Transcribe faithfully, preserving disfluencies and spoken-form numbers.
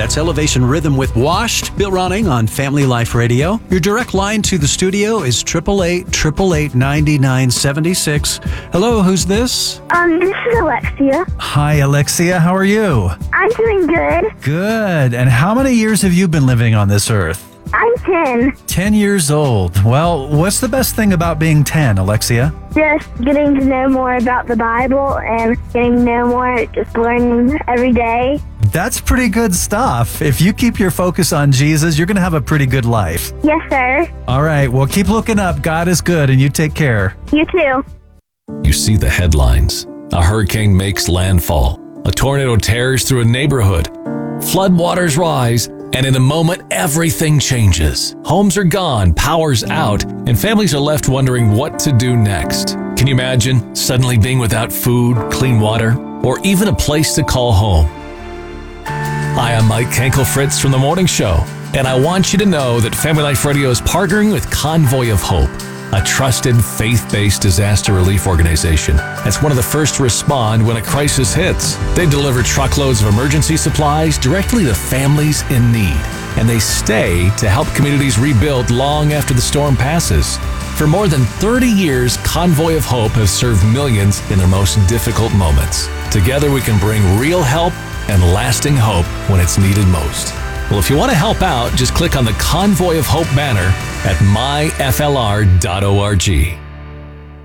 That's Elevation Rhythm with Washed. Bill Ronning on Family Life Radio. Your direct line to the studio is eight eight eight, eight eight eight, nine nine seven six. Hello, who's this? Um, this is Alexia. Hi, Alexia. How are you? I'm doing good. Good. And how many years have you been living on this earth? I'm ten. ten years old. Well, what's the best thing about being ten, Alexia? Just getting to know more about the Bible and getting to know more, just learning every day. That's pretty good stuff. If you keep your focus on Jesus, you're going to have a pretty good life. Yes, sir. All right. Well, keep looking up. God is good, and you take care. You too. You see the headlines. A hurricane makes landfall. A tornado tears through a neighborhood. Floodwaters rise. And in a moment, everything changes. Homes are gone, power's out, and families are left wondering what to do next. Can you imagine suddenly being without food, clean water, or even a place to call home? Hi, I'm Mike Kankel-Fritz from The Morning Show, and I want you to know that Family Life Radio is partnering with Convoy of Hope, a trusted, faith-based disaster relief organization that's one of the first to respond when a crisis hits. They deliver truckloads of emergency supplies directly to families in need, and they stay to help communities rebuild long after the storm passes. For more than thirty years, Convoy of Hope has served millions in their most difficult moments. Together, we can bring real help and lasting hope when it's needed most. Well, if you want to help out, just click on the Convoy of Hope banner at my f l r dot org.